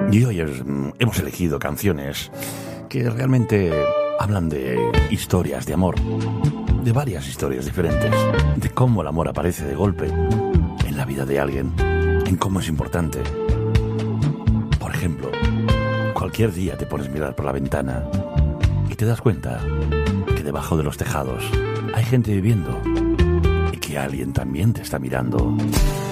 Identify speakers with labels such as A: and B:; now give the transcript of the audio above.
A: Y hoy hemos elegido canciones que realmente hablan de historias de amor, de varias historias diferentes, de cómo el amor aparece de golpe en la vida de alguien, en cómo es importante. Por ejemplo, cualquier día te pones a mirar por la ventana y te das cuenta que debajo de los tejados hay gente viviendo y que alguien también te está mirando.